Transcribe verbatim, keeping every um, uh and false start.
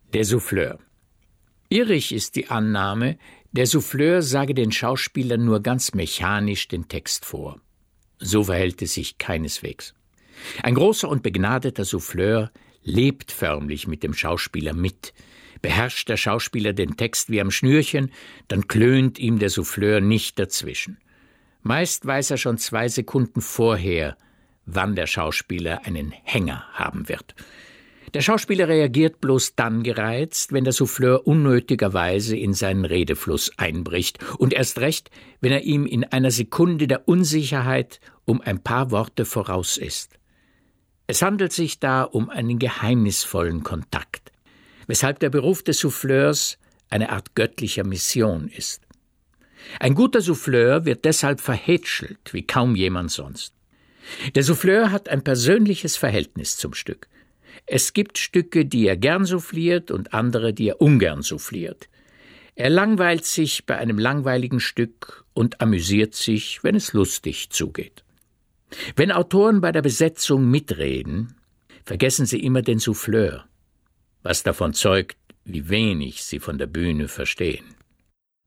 Der Souffleur. Irrig ist die Annahme, der Souffleur sage den Schauspielern nur ganz mechanisch den Text vor. So verhält es sich keineswegs. Ein großer und begnadeter Souffleur lebt förmlich mit dem Schauspieler mit. Beherrscht der Schauspieler den Text wie am Schnürchen, dann klönt ihm der Souffleur nicht dazwischen. Meist weiß er schon zwei Sekunden vorher, wann der Schauspieler einen Hänger haben wird. Der Schauspieler reagiert bloß dann gereizt, wenn der Souffleur unnötigerweise in seinen Redefluss einbricht und erst recht, wenn er ihm in einer Sekunde der Unsicherheit um ein paar Worte voraus ist. Es handelt sich da um einen geheimnisvollen Kontakt, weshalb der Beruf des Souffleurs eine Art göttlicher Mission ist. Ein guter Souffleur wird deshalb verhätschelt wie kaum jemand sonst. Der Souffleur hat ein persönliches Verhältnis zum Stück. Es gibt Stücke, die er gern souffliert und andere, die er ungern souffliert. Er langweilt sich bei einem langweiligen Stück und amüsiert sich, wenn es lustig zugeht. Wenn Autoren bei der Besetzung mitreden, vergessen sie immer den Souffleur, was davon zeugt, wie wenig sie von der Bühne verstehen.